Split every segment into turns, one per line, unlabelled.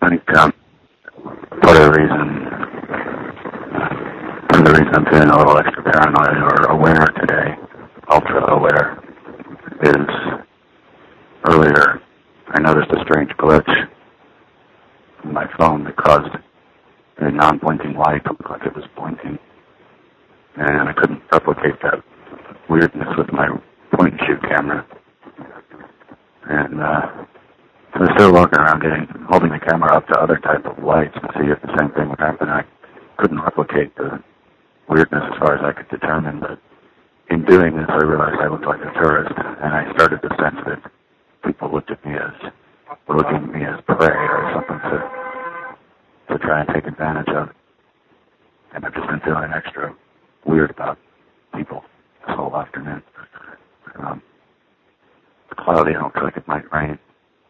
think part of the reason I'm feeling a little extra paranoid or aware today, ultra aware, is earlier I noticed a strange glitch in my phone that caused a non-blinking light to look like it was blinking, and I couldn't replicate that weirdness with my point-and-shoot camera. And so I was still walking around holding the camera up to other type of lights to see if the same thing would happen. I couldn't replicate the weirdness as far as I could determine, but in doing this I realized I looked like a tourist, and I started to sense that people were looking at me as prey or something to try and take advantage of. And I've just been feeling extra weird about people this whole afternoon. It's cloudy, I don't feel like it might rain.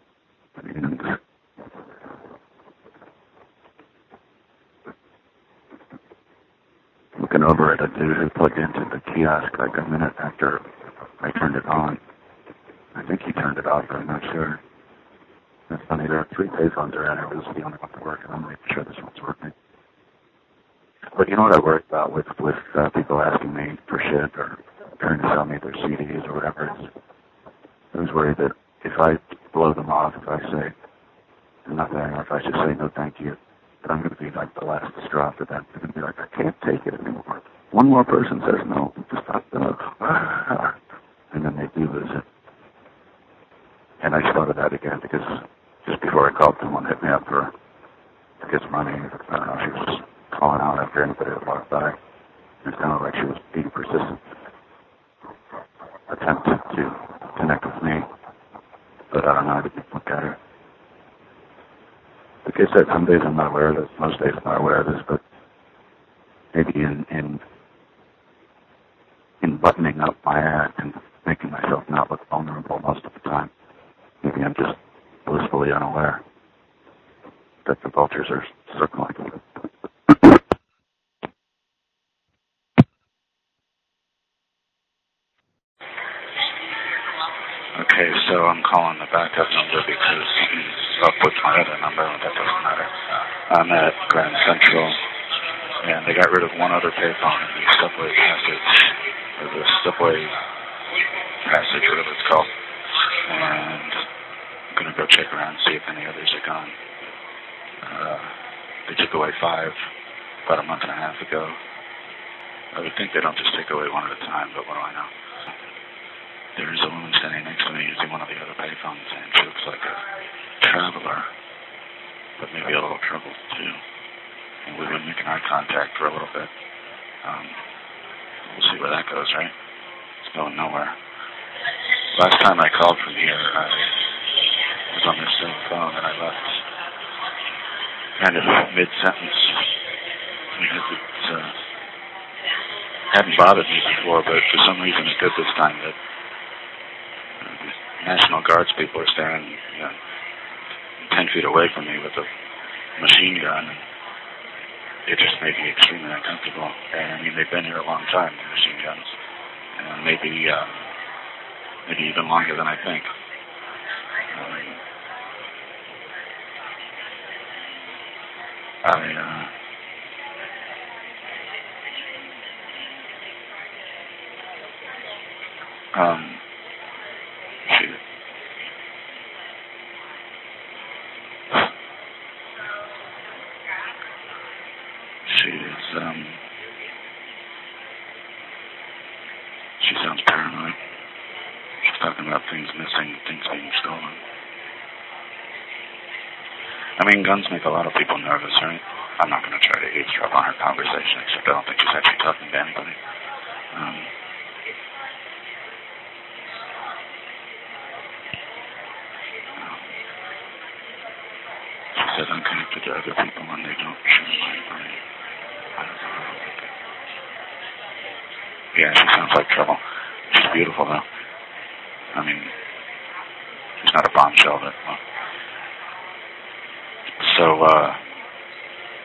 Looking over at a dude who plugged into the kiosk like a minute after I turned it on. I think he turned it off, but I'm not sure. That's funny, there are 3 payphones around here, but this is the only one that works, and I'm making sure this one's working. But you know what I worry about with people asking me for shit or trying to sell me their CDs or whatever it is? I was worried that if I blow them off, if I say nothing, or if I just say no thank you, that I'm going to be like the last straw for them. They're going to be like, I can't take it anymore. One more person says no, just stop them. And then they do lose it. And I just thought of that again because just before I called, someone hit me up to get some money. I don't know if she was just calling out after anybody that walked by. It sounded like she was being persistent. Attempt to connect with me. But I don't know, I didn't look at her. Like I said, some days I'm not aware of this, most days I'm not aware of this, but maybe in buttoning up my act and making myself not look vulnerable most of the time, maybe I'm just blissfully unaware that the vultures are circling. Okay, so I'm calling the backup number because something's up with my other number, but that doesn't matter. I'm at Grand Central, and they got rid of one other payphone in the subway passage, or the subway passage, whatever it's called. And I'm going to go check around and see if any others are gone. They took away 5 about a month and a half ago. I would think they don't just take away one at a time, but what do I know? There's a woman standing next to me using one of the other payphones, and she looks like a traveler, but maybe a little troubled too. And we've been making eye contact for a little bit. We'll see where that goes, right? It's going nowhere. Last time I called from here, I was on this same phone, and I left kind of mid-sentence because it hadn't bothered me before, but for some reason it did this time. That National Guards people are standing 10 feet away from me with a machine gun, and it just made me extremely uncomfortable. And I mean, they've been here a long time, the machine guns, and maybe even longer than I think. She sounds paranoid. She's talking about things missing, things being stolen. I mean, guns make a lot of people nervous, right? I'm not going to try to eavesdrop on her conversation, except I don't think she's actually talking to anybody. She says I'm connected to other people and they don't share my brain. I don't know. Yeah, she sounds like trouble. She's beautiful, though. I mean, she's not a bombshell, but... So,